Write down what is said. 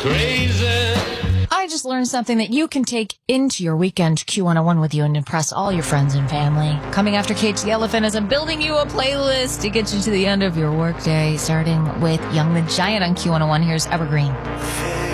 crazy. I just learned something that you can take into your weekend Q101 with you and impress all your friends and family. Coming after Cage the Elephant is I'm building you a playlist to get you to the end of your workday, starting with Young the Giant on Q101. Here's Evergreen.